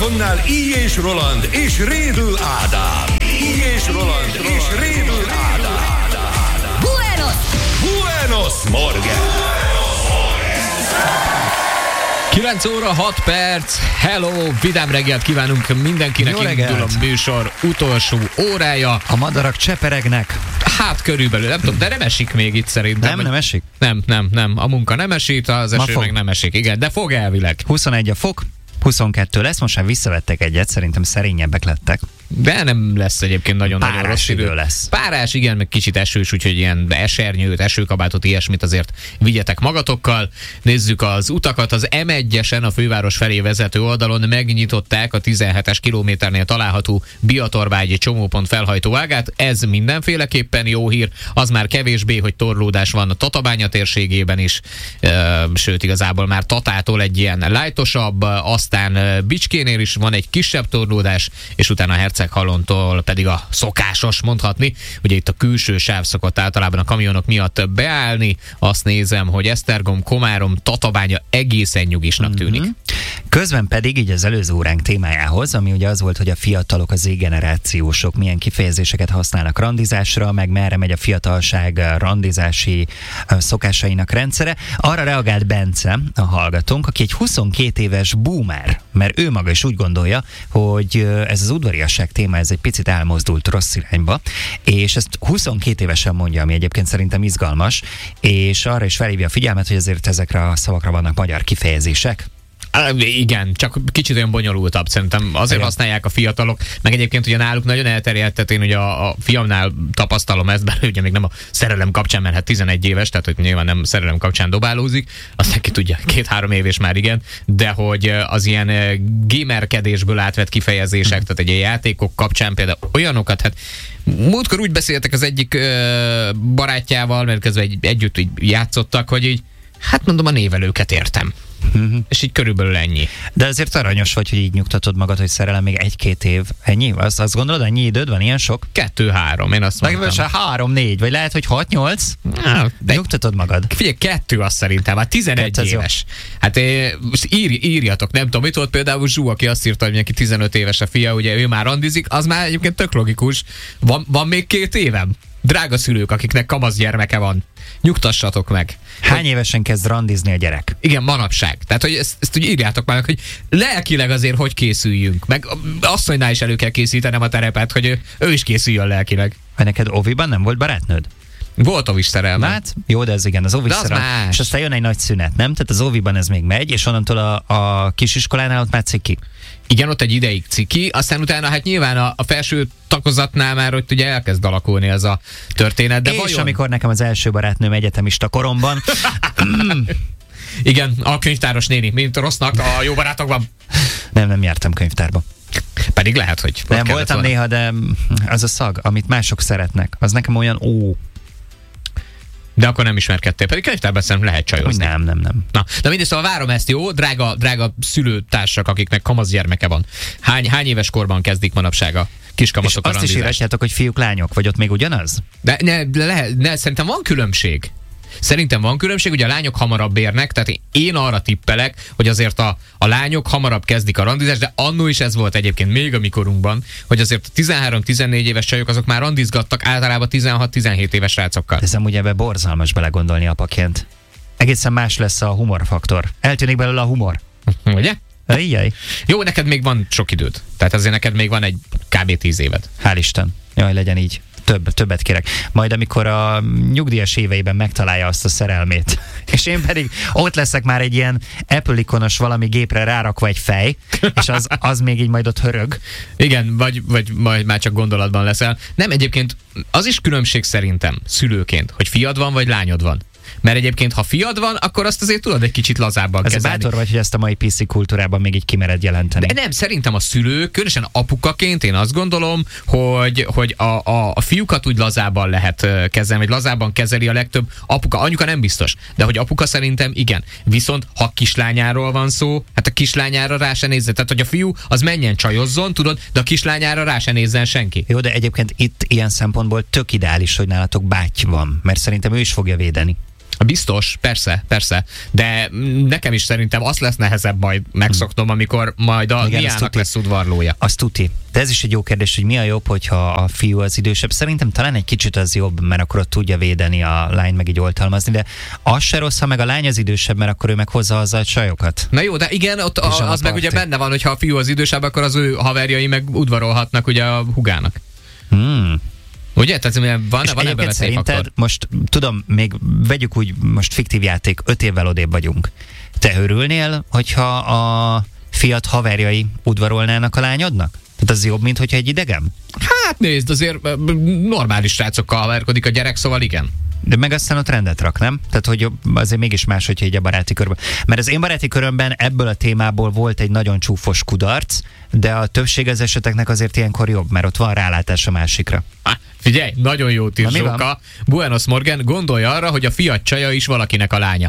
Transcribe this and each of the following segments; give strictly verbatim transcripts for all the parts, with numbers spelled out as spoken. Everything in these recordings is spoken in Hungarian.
mikrofonnál Illyés Roland és Rédl Ádám. Illyés Roland és Rédl Ádám. Buenos! Buenos Morgen! kilenc óra hat perc, hello, vidám reggelt kívánunk mindenkinek, indul a műsor utolsó órája. A madarak cseperegnek. Hát körülbelül, nem tudom, de nem esik még itt szerintem. Nem, nem esik? Nem, nem, nem, a munka nem esik, az eső meg nem esik, igen, de fog elvileg. huszonegy a fok, huszonkettő lesz, most már visszavettek egyet, szerintem szerényebbek lettek. De nem lesz egyébként nagyon-nagyon rossz idő. lesz. Párás, igen, meg kicsit esős, úgyhogy ilyen esernyőt, esőkabátot, ilyesmit azért vigyetek magatokkal. Nézzük az utakat. Az em egyesen a főváros felé vezető oldalon megnyitották a tizenhetes kilométernél található Biatorbágyi csomópont felhajtó ágát. Ez mindenféleképpen jó hír. Az már kevésbé, hogy torlódás van a Tatabánya térségében is, sőt igazából már Tatától egy ilyen lightosabb, aztán Bicskénél is van egy kisebb torlódás, és utána a Herceghalontól pedig a szokásos, mondhatni. Ugye itt a külső sáv szokott általában a kamionok miatt beállni. Azt nézem, hogy Esztergom, Komárom, Tatabánya egészen nyugisnak tűnik. Mm-hmm. Közben pedig így az előző óránk témájához, ami ugye az volt, hogy a fiatalok, az Z-generációsok milyen kifejezéseket használnak randizásra, meg merre megy a fiatalság randizási szokásainak rendszere. Arra reagált Bence, a hallgatónk, aki egy huszonkét éves boomer, mert ő maga is úgy gondolja, hogy ez az udvariasság téma, ez egy picit elmozdult rossz irányba, és ezt huszonkét évesen mondja, ami egyébként szerintem izgalmas, és arra is felhívja a figyelmet, hogy azért ezekre a szavakra vannak magyar kifejezések. Igen, csak kicsit olyan bonyolultabb szerintem. Azért igen. Használják a fiatalok, meg egyébként ugye náluk nagyon elterjedt, tehát én ugye a, a fiamnál tapasztalom ezt, bár ugye még nem a szerelem kapcsán, mert hát tizenegy éves, tehát hogy nyilván nem szerelem kapcsán dobálózik, aztán ki tudja, két-három éves már igen, de hogy az ilyen gamerkedésből átvett kifejezések, mm. tehát egy ilyen játékok kapcsán például olyanokat, hát múltkor úgy beszéltek az egyik ö, barátjával, mert közben egy, együtt így játszottak, hogy így, hát mondom, a névelőket értem. Uh-huh. És így körülbelül ennyi. De azért aranyos vagy, hogy így nyugtatod magad, hogy szerelem még egy-két év. Ennyi? Azt, azt gondolod, ennyi időd van? Ilyen sok? Kettő-három, én azt mondtam. Meg három-négy, vagy lehet, hogy hat-nyolc? De nyugtatod magad. Figyelj, kettő azt szerintem, hát tizenegy éves. Jó. Hát most ír, írjatok, nem tudom, mit volt például Zsú, aki azt írta, hogy neki tizenöt éves a fia, ugye ő már randizik, az már egyébként tök logikus. Van, van még két évem? Drága szülők, akiknek kamasz gyermeke van, nyugtassatok meg. Hány évesen kezd randizni a gyerek? Igen, manapság. Tehát, hogy ezt, ezt úgy írjátok már, hogy lelkileg azért hogy készüljünk. Meg asszonynál is elő kell készítenem a terepet, hogy ő, ő is készüljön lelkileg. Vagy neked oviban nem volt barátnőd? Volt ovis szerelme. Hát, jó, de ez igen, az ovis szerelme. És aztán jön egy nagy szünet, nem? Tehát az oviban ez még megy, és onnantól a, a kisiskolánál ott már ciki. Igen, ott egy ideig ciki, aztán utána hát nyilván a, a felső takozatnál már hogy ugye elkezd alakulni ez a történet. De és vajon... amikor nekem az első barátnőm egyetemista koromban... Igen, a könyvtáros néni, mint rossznak a jó barátokban. Nem, nem jártam könyvtárba. Pedig lehet, hogy... Nem, voltam volna. Néha, de az a szag, amit mások szeretnek, az nekem olyan ó... De akkor nem ismerkedtél, pedig könyvtárban szerintem lehet csajozni. Nem, nem, nem. Na, de mindegy, szóval várom ezt, jó? Drága, drága szülőtársak, akiknek kamasz gyermeke van. Hány, hány éves korban kezdik manapság a kiskamaszok a randizást? Azt is írhatjátok, hogy fiúk, lányok, vagy ott még ugyanaz? De ne, de lehet, ne, szerintem van különbség. Szerintem van különbség, hogy a lányok hamarabb érnek, tehát én arra tippelek, hogy azért a, a lányok hamarabb kezdik a randizást, de annó is ez volt egyébként még a mikorunkban, hogy azért a tizenhárom-tizennégy éves csajok azok már randizgattak általában tizenhat-tizenhét éves rácokkal. Ez amúgy ebbe borzalmas belegondolni apaként. Egészen más lesz a humorfaktor. Eltűnik belőle a humor. Ugye? Ijjjj. Jó, neked még van sok időd. Tehát azért neked még van egy kb. tíz éved. Hál' Isten. Jaj, legyen így. Több, többet kérek. Majd amikor a nyugdíjas éveiben megtalálja azt a szerelmét, és én pedig ott leszek már egy ilyen Apple ikonos valami gépre rárakva egy fej, és az, az még így majd ott hörög. Igen, vagy, vagy majd már csak gondolatban leszel. Nem, egyébként az is különbség szerintem szülőként, hogy fiad van, vagy lányod van. Mert egyébként, ha fiad van, akkor azt azért tudod egy kicsit lazábban ez kezelni. Ez bátor vagy, hogy ezt a mai pé cé kultúrában még így kimered jelenteni. De nem, szerintem a szülők, különösen apukaként én azt gondolom, hogy, hogy a, a, a fiúkat úgy lazábban lehet kezelni, vagy lazábban kezeli a legtöbb apuka. Anyuka nem biztos, de hogy apuka szerintem igen. Viszont ha kislányáról van szó, hát a kislányára rá se nézzen. Tehát, hogy a fiú az menjen csajozzon, tudod, de a kislányára rá se nézzen senki. Jó, de egyébként itt ilyen szempontból tök ideális, hogy nálatok báty van, mert szerintem ő is fogja védeni. Biztos, persze, persze, de nekem is szerintem azt lesz nehezebb majd megszoknom, amikor majd a Igen, Miának lesz udvarlója. Azt tuti. De ez is egy jó kérdés, hogy mi a jobb, hogyha a fiú az idősebb. Szerintem talán egy kicsit az jobb, mert akkor ott tudja védeni a lány, meg így oltalmazni, de az se rossz, ha meg a lány az idősebb, mert akkor ő meg hozza haza a csajokat. Na jó, de igen, ott a, az meg ugye benne van, hogy ha a fiú az idősebb, akkor az ő haverjai meg udvarolhatnak ugye a hugának. Hmm. Ugye? Tehát van, van ebben a szerinted, most tudom, még vegyük úgy, most fiktív játék, öt évvel odébb vagyunk. Te örülnél, hogyha a fiat haverjai udvarolnának a lányodnak? Tehát az jobb, mint hogyha egy idegen? Hát nézd, azért normális srácokkal haverkodik a gyerek, szóval igen. De meg aztán ott rendet rak, nem? Tehát, hogy azért mégis más, hogyha így a baráti körben. Mert az én baráti körömben ebből a témából volt egy nagyon csúfos kudarc, de a többség az eseteknek azért ilyenkor jobb, mert ott van rálátás a másikra. Ah, figyelj, nagyon jó tízsóka. Buenos Morgan gondolja arra, hogy a fiat csaja is valakinek a lánya.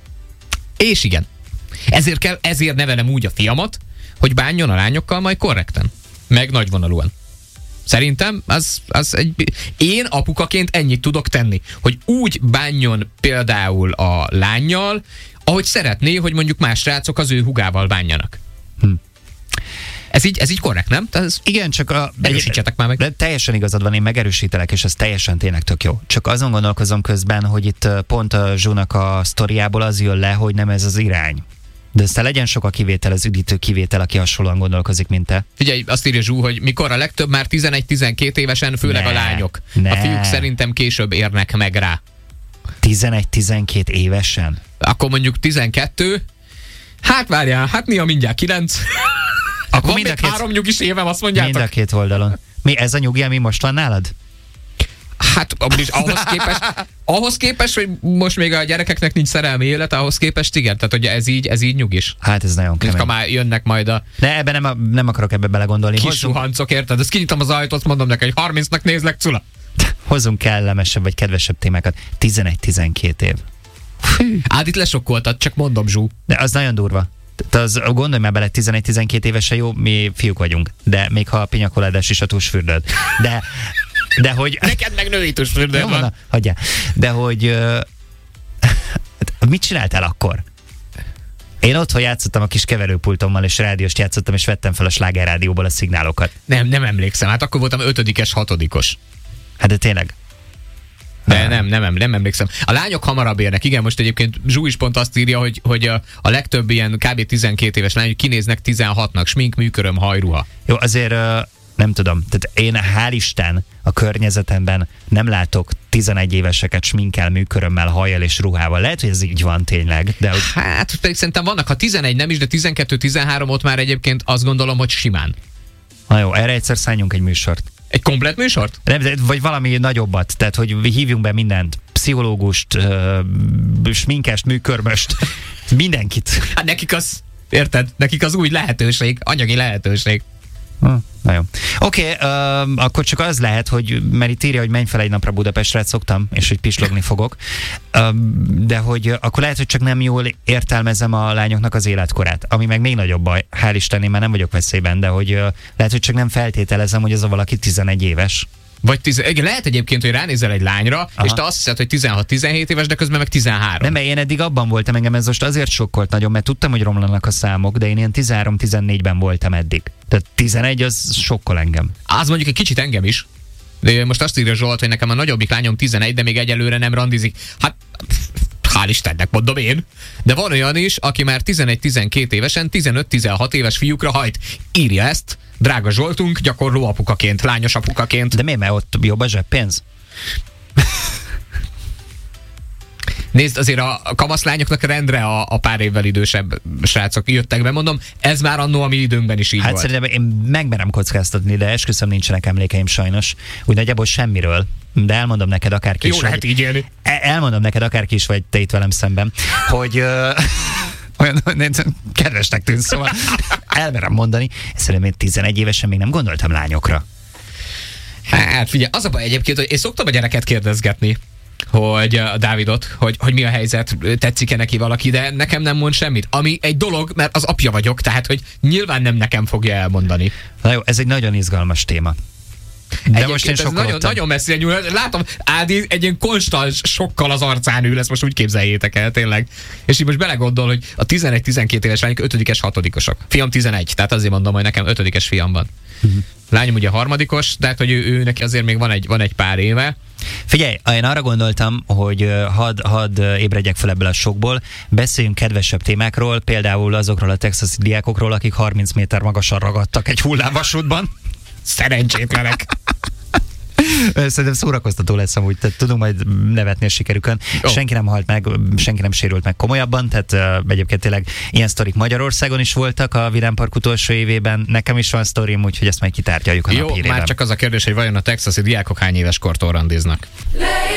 És igen. Ezért, kell, ezért nevelem úgy a fiamat, hogy bánjon a lányokkal majd korrekten. Meg nagyvonalúan. Szerintem az, az egy... Én apukaként ennyit tudok tenni, hogy úgy bánjon például a lánnyal, ahogy szeretné, hogy mondjuk más srácok az ő hugával bánjanak. Hm. Ez így, ez így korrekt, nem? Ez... Igen, csak a... Erősítsetek már meg. De teljesen igazad van, én megerősítelek, és ez teljesen tényleg tök jó. Csak azon gondolkozom közben, hogy itt pont a Zsónak a sztoriából az jön le, hogy nem ez az irány. De aztán legyen sok a kivétel, az üdítő kivétel, aki hasonlóan gondolkozik, mint te. Figyelj, azt írja Zsú, hogy mikor a legtöbb már tizenegy-tizenkét évesen, főleg ne, a lányok. Ne. A fiúk szerintem később érnek meg rá. tizenegy-tizenkét évesen? Akkor mondjuk tizenkettő. Hát várjál, hát mi a mindjárt kilenc. Akkor van még két... három nyugis évem, azt mondjátok? Mind a két oldalon. Mi ez a nyugi, ami most van nálad? Hát ahhoz képest, ahhoz képest, hogy most még a gyerekeknek nincs szerelmi élet, ahhoz képest igen, tehát hogy ez így, ez így nyugis. Hát ez nagyon kemény. Ha már jönnek majd a... De ebben nem, nem akarok ebbe belegondolni. Kis suhancok, érted? Ezt kinyitom az ajtót, mondom neki, hogy harmincnak nézlek, Cula. Hozzunk kellemesebb vagy kedvesebb témákat. tizenegy-tizenkét év. Hát itt lesokkoltad, csak mondom, Zsú. De az nagyon durva. Te az, gondolj már bele, tizenegy-tizenkét évesen jó, mi fiúk vagyunk, de még ha a pinyakoládás is a tusfürdőd. De, de hogy... Neked meg női tusfürdőd van. van. Hagyjál. De hogy... Uh, mit csináltál akkor? Én otthon játszottam a kis keverőpultommal, és rádióst játszottam, és vettem fel a slágerrádióból a szignálokat. Nem, nem emlékszem. Hát akkor voltam ötödikes, hatodikos. Hát de tényleg. De nem, nem, nem emlékszem. A lányok hamarabb érnek. Igen, most egyébként Zsú is pont azt írja, hogy, hogy a, a legtöbb ilyen kb. tizenkét éves lány kinéznek tizenhatnak. Smink, műköröm, hajruha. Jó, azért nem tudom. Tehát én hál' Isten a környezetemben nem látok tizenegy éveseket sminkkel, műkörömmel, hajjal és ruhával. Lehet, hogy ez így van tényleg. De hogy... Hát pedig szerintem vannak, ha tizenegy nem is, de tizenkettő-tizenhárom ott már egyébként azt gondolom, hogy simán. Na jó, erre egyszer szálljunk egy műsort. Egy komplet műsort? Nem, vagy valami nagyobbat, tehát hogy hívjunk be mindent. Pszichológust, uh, sminkest, műkörmöst, mindenkit. Hát nekik az, érted? Nekik az új lehetőség, anyagi lehetőség. Hm, na jó. Oké, okay, uh, akkor csak az lehet, hogy, mert itt írja, hogy menj fel egy napra Budapestre, szoktam, és hogy pislogni fogok, uh, de hogy uh, akkor lehet, hogy csak nem jól értelmezem a lányoknak az életkorát, ami meg még nagyobb baj, hál' Isten, én már nem vagyok veszélyben, de hogy uh, lehet, hogy csak nem feltételezem, hogy az a valaki tizenegy éves. Vagy tiz... lehet egyébként, hogy ránézel egy lányra, aha, és te azt hiszed, hogy tizenhat-tizenhét éves, de közben meg tizenhárom. Nem, mert én eddig abban voltam, engem ez most azért sokkolt nagyon, mert tudtam, hogy romlanak a számok, de én ilyen tizenhárom-tizennégyben voltam eddig. Tehát tizenegy az sokkol engem. Az mondjuk egy kicsit engem is. De most azt írja Zsolt, hogy nekem a nagyobbik lányom tizenegy, de még egyelőre nem randizik. Hát hál' Istennek, mondom én. De van olyan is, aki már tizenegy-tizenkét évesen tizenöt-tizenhat éves fiúkra hajt. Írja ezt, drága Zsoltunk, gyakorló apukaként, lányos apukaként. De miért, mert ott jobb a zseppénz? Nézd, azért a kamaszlányoknak rendre a, a pár évvel idősebb srácok jöttek be, mondom, ez már annó a mi időnkben is így hát volt. Hát szerintem én megmerem kockáztatni, de esküszöm, nincsenek emlékeim sajnos. Úgy nagyjából semmiről, de elmondom neked akárki is. Jó, lehet így élni. Elmondom neked akárki is vagy te itt velem szemben, hogy... olyan kedvesnek tűnsz, szóval elmerem mondani. Szerintem én tizenegy évesen még nem gondoltam lányokra. Hát figyelj, az a baj egyébként, hogy én szoktam a gyereket kérdezgetni, hogy a Dávidot, hogy, hogy mi a helyzet, tetszik-e neki valaki, de nekem nem mond semmit. Ami egy dolog, mert az apja vagyok, tehát hogy nyilván nem nekem fogja elmondani. Na jó, ez egy nagyon izgalmas téma. De most én nagyon, nagyon messzire nyúl. Látom, Ádi egy ilyen konstans sokkal az arcán ül, ezt most úgy képzeljétek el, tényleg. És így most belegondol, hogy a tizenegy-tizenkét éves lányok ötödikes, hatodikosok. Fiam tizenegy, tehát azért mondom, hogy nekem ötödikes fiam van. Uh-huh. Lányom ugye harmadikos, de hát, hogy ő, ő neki azért még van egy, van egy pár éve. Figyelj, én arra gondoltam, hogy hadd had ébredjek fel ebből a sokból, beszéljünk kedvesebb témákról, például azokról a texasi diákokról, akik harminc méter magasan ragadtak egy hullámvasútban. Szerencsétlenek. Szerintem szórakoztató lesz amúgy, tehát tudunk majd nevetni a sikerükön. Oh. Senki nem halt meg, senki nem sérült meg komolyabban, tehát uh, egyébként tényleg ilyen sztorik Magyarországon is voltak a Vidámpark utolsó évében. Nekem is van sztorim, úgyhogy ezt majd kitárgyaljuk a Jó, naphírében. Már csak az a kérdés, hogy vajon a texasi diákok hány éves kortól randiznak.